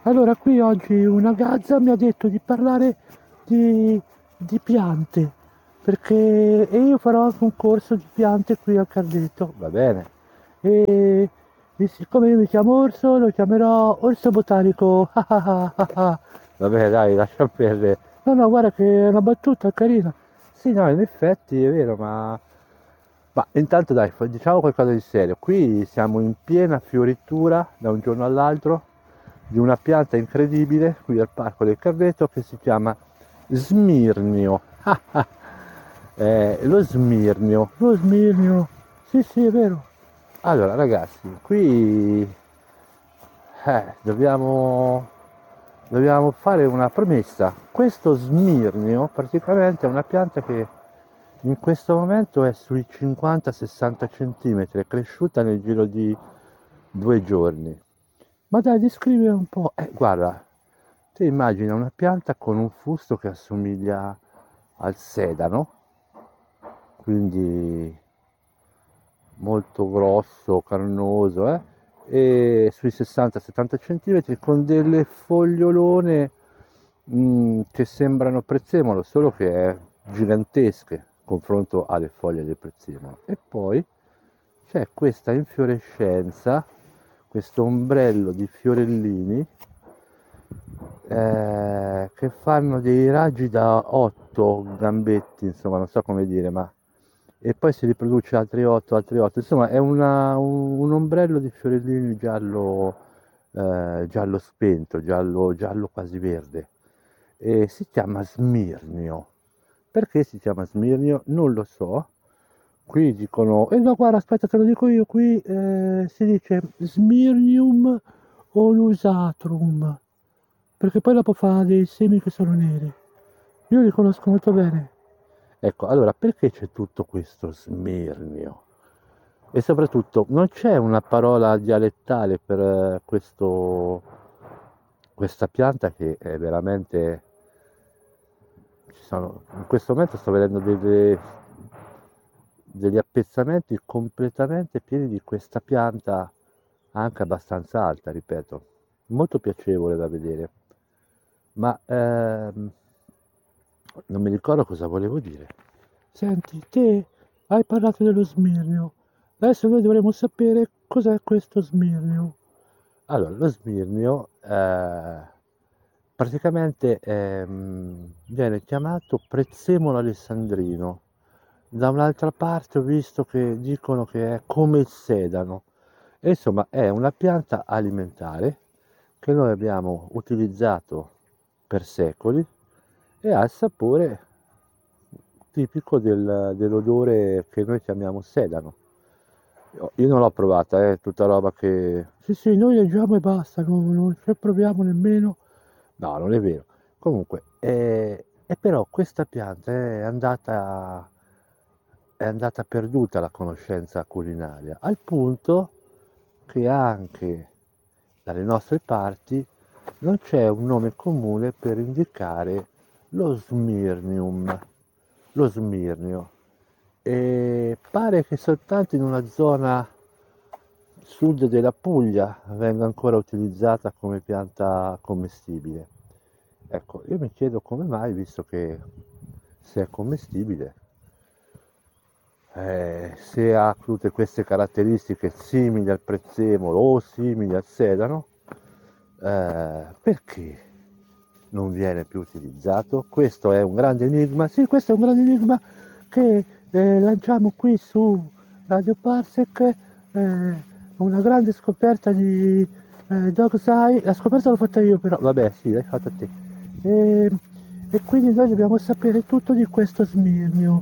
Allora, qui oggi una gazza mi ha detto di parlare di piante, perché e io farò anche un corso di piante qui al Cardeto. Va bene. E, e siccome io mi chiamo Orso, lo chiamerò Orso Botanico. Va bene, dai, lascia perdere. No, no, guarda che è una battuta carina. Sì, no, in effetti è vero, ma intanto dai, diciamo qualcosa di serio. Qui siamo in piena fioritura da un giorno all'altro di una pianta incredibile qui al Parco del Carreto che si chiama Smirnio. Lo Smirnio. Lo Smirnio. Sì, sì, è vero. Allora, ragazzi, qui dobbiamo fare una premessa. Questo Smirnio praticamente è una pianta che in questo momento è sui 50-60 centimetri, è cresciuta nel giro di 2 giorni. Ma dai, descrivere un po'. Guarda, te immagina una pianta con un fusto che assomiglia al sedano, quindi molto grosso, carnoso, e sui 60-70 centimetri con delle fogliolone che sembrano prezzemolo, solo che è gigantesche confronto alle foglie del prezzemolo. E poi c'è questa infiorescenza, questo ombrello di fiorellini che fanno dei raggi da 8 gambetti, insomma, non so come dire, ma e poi si riproduce altri 8, insomma, è un ombrello di fiorellini giallo, giallo spento, giallo quasi verde, e si chiama Smirnio. Perché si chiama Smirnio? Non lo so. Qui dicono, No, guarda, aspetta, te lo dico io. Qui si dice Smirnium olusatrum, perché poi dopo fa dei semi che sono neri. Io li conosco molto bene. ecco, allora perché c'è tutto questo Smirnio? E soprattutto non c'è una parola dialettale per questa pianta che è veramente... in questo momento sto vedendo degli appezzamenti completamente pieni di questa pianta anche abbastanza alta, ripeto, molto piacevole da vedere, ma non mi ricordo cosa volevo dire. Senti, te hai parlato dello Smirnio. Adesso noi dovremmo sapere cos'è questo Smirnio. Allora, lo Smirnio praticamente viene chiamato prezzemolo alessandrino. Da un'altra parte ho visto che dicono che è come il sedano. E insomma, è una pianta alimentare che noi abbiamo utilizzato per secoli e ha il sapore tipico dell'odore che noi chiamiamo sedano. Io non l'ho provata, è tutta roba che... Sì, sì, noi leggiamo e basta, non ci proviamo nemmeno. No, non è vero. Comunque, e però questa pianta è andata perduta la conoscenza culinaria, al punto che anche dalle nostre parti non c'è un nome comune per indicare lo Smirnium, lo Smirnio. E pare che soltanto in una zona sud della Puglia venga ancora utilizzata come pianta commestibile. Ecco, io mi chiedo come mai, visto che se è commestibile, se ha tutte queste caratteristiche simili al prezzemolo o simili al sedano, perché non viene più utilizzato? Questo è un grande enigma. Sì, questo è un grande enigma che lanciamo qui su Radio Parsec, una grande scoperta di Dog's Eye. La scoperta l'ho fatta io però. Vabbè, sì, l'hai fatto a te. E, e quindi noi dobbiamo sapere tutto di questo Smirnio.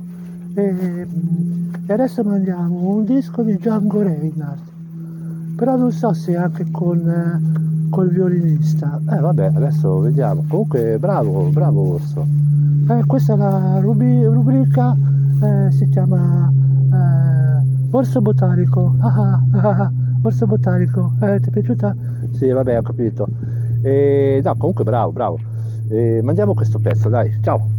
E adesso mandiamo un disco di Django Reinhardt, però non so se anche col violinista. Vabbè, adesso vediamo. Comunque, bravo, bravo Orso. Questa è la rubrica, si chiama Orso Botanico. Orso Botanico. Ti è piaciuta? Sì, vabbè, ho capito. No, comunque bravo, bravo. Mandiamo questo pezzo, dai, ciao.